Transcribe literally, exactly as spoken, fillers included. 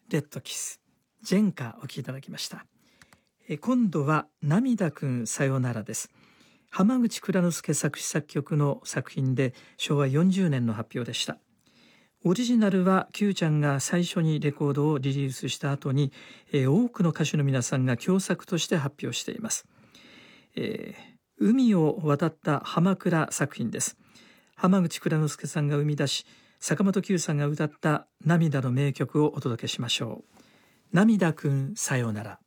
レッドキス、ジェンカお聴きいただきました。え今度は涙くんさよならです。浜口蔵之介作詞作曲の作品でしょうわよんじゅうねんの発表でした。オリジナルは Q ちゃんが最初にレコードをリリースした後に、えー、多くの歌手の皆さんが共作として発表しています。えー、海を渡った浜倉作品です。浜口蔵之介さんが生み出し、坂本九さんが歌った涙の名曲をお届けしましょう。涙くんさよなら。